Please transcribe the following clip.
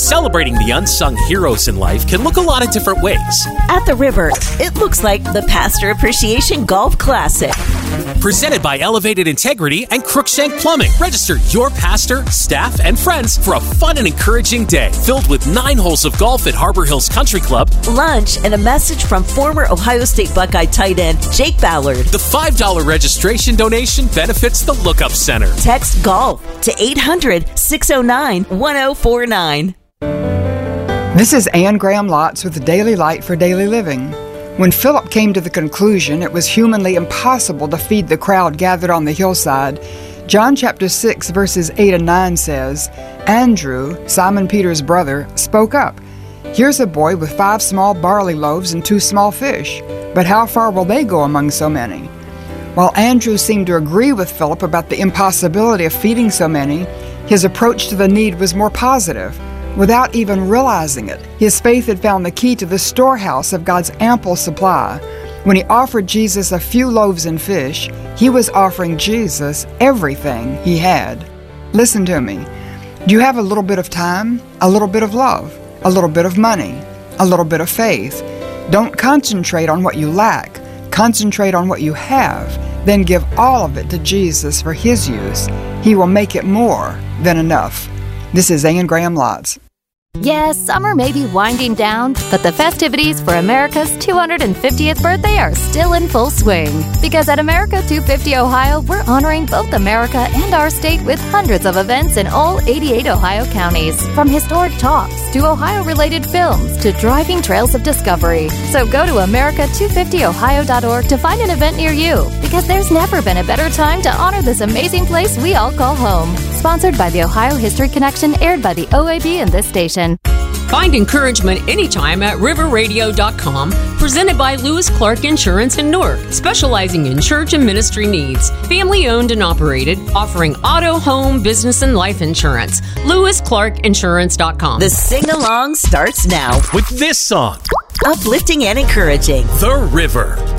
Celebrating the unsung heroes in life can look a lot of different ways. At the River, it looks like the Pastor Appreciation Golf Classic. Presented by Elevated Integrity and Crookshank Plumbing. Register your pastor, staff, and friends for a fun and encouraging day filled with 9 holes of golf at Harbor Hills Country Club, lunch, and a message from former Ohio State Buckeye tight end Jake Ballard. The $5 registration donation benefits the Lookup Center. Text GOLF to 800-609-1049. This is Anne Graham Lotz with the Daily Light for Daily Living. When Philip came to the conclusion it was humanly impossible to feed the crowd gathered on the hillside, John chapter 6 verses 8 and 9 says, Andrew, Simon Peter's brother, spoke up. Here's a boy with 5 small barley loaves and 2 small fish, but how far will they go among so many? While Andrew seemed to agree with Philip about the impossibility of feeding so many, his approach to the need was more positive. Without even realizing it, his faith had found the key to the storehouse of God's ample supply. When he offered Jesus a few loaves and fish, he was offering Jesus everything he had. Listen to me. Do you have a little bit of time, a little bit of love, a little bit of money, a little bit of faith? Don't concentrate on what you lack. Concentrate on what you have. Then give all of it to Jesus for his use. He will make it more than enough. This is Anne Graham Lotz. Yes, summer may be winding down, but the festivities for America's 250th birthday are still in full swing. Because at America 250 Ohio, we're honoring both America and our state with hundreds of events in all 88 Ohio counties. From historic talks to Ohio-related films to driving trails of discovery. So go to America250Ohio.org to find an event near you. Because there's never been a better time to honor this amazing place we all call home. Sponsored by the Ohio History Connection, aired by the OAB and this station. Find encouragement anytime at riverradio.com, presented by Lewis Clark Insurance in Newark, specializing in church and ministry needs. Family owned and operated, offering auto, home, business, and life insurance. LewisClarkInsurance.com. The sing-along starts now with this song. Uplifting and encouraging. The River.